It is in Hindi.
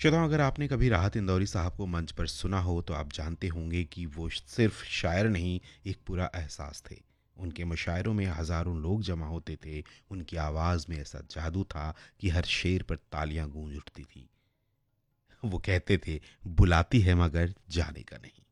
श्रोताओ, अगर आपने कभी राहत इंदौरी साहब को मंच पर सुना हो तो आप जानते होंगे कि वो सिर्फ शायर नहीं, एक पूरा एहसास थे। उनके मुशायरों में हज़ारों लोग जमा होते थे। उनकी आवाज़ में ऐसा जादू था कि हर शेर पर तालियां गूंज उठती थी। वो कहते थे, बुलाती है मगर जाने का नहीं।